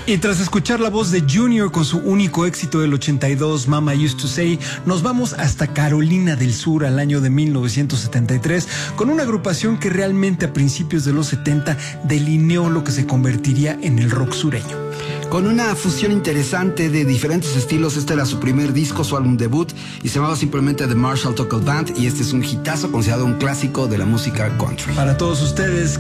Y tras escuchar la voz de Junior con su único éxito del 82, Mama Used to Say, nos vamos hasta Carolina del Sur al año de 1973 con una agrupación que realmente a principios de los 70 delineó lo que se convertiría en el rock sureño. Con una fusión interesante de diferentes estilos, este era su primer disco, su álbum debut, y se llamaba simplemente The Marshall Tucker Band, y este es un hitazo considerado un clásico de la música country. Para todos ustedes,